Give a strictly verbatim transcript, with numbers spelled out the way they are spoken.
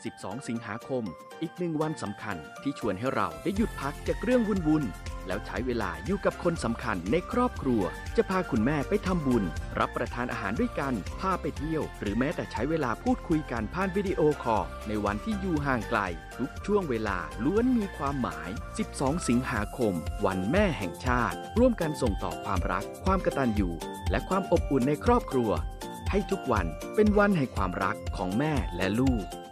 สิบสอง สิงหาคมอีกหนึ่งวันสำคัญที่ชวนให้เราได้หยุดพักจากเรื่องวุ่นๆแล้วใช้เวลาอยู่กับคนสำคัญในครอบครัวจะพาคุณแม่ไปทำบุญรับประทานอาหารด้วยกันพาไปเที่ยวหรือแม้แต่ใช้เวลาพูดคุยกันผ่านวิดีโอคอลในวันที่อยู่ห่างไกลทุกช่วงเวลาล้วนมีความหมาย สิบสอง สิงหาคมวันแม่แห่งชาติร่วมกันส่งต่อความรักความกตัญญูและความอบอุ่นในครอบครัวให้ทุกวันเป็นวันแห่งความรักของแม่และลูก